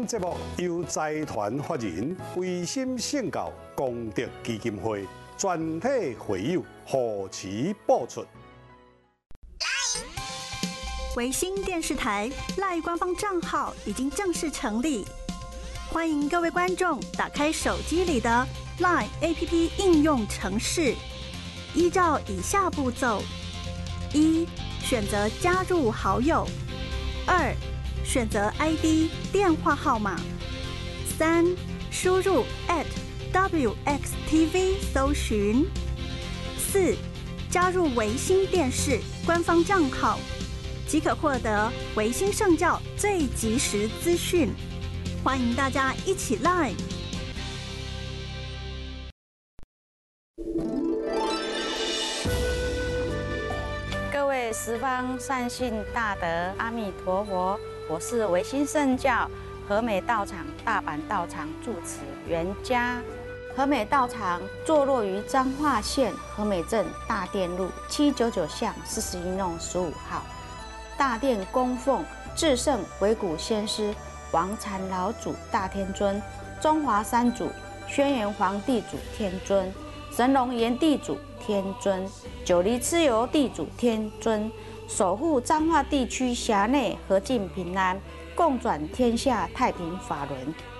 本节目由财团法人维新圣教功德基金会全体会友护持播出。 维新电视台 LINE 官方账号已经正式成立，欢迎各位观众打开手机里的 LINE APP 应用程式，依照以下步骤：1. 选择加入好友；2. 选择 ID 电话号码；3. 输入 @WXTV 搜寻；4. 加入维新电视官方账号，即可获得维新圣教最及时资讯。欢迎大家一起 LINE。 各位十方善信大德，阿弥陀佛！我是维新圣教和美道场大阪道场住持袁家。和美道场坐落于彰化县和美镇大殿路799巷41弄15号。大殿供奉至圣维古先师王禅老祖大天尊、中华三祖轩辕皇地主天尊、神龙炎地主天尊、九黎蚩尤地主天尊，守护彰化地区辖内和尽平安，共转天下太平法轮。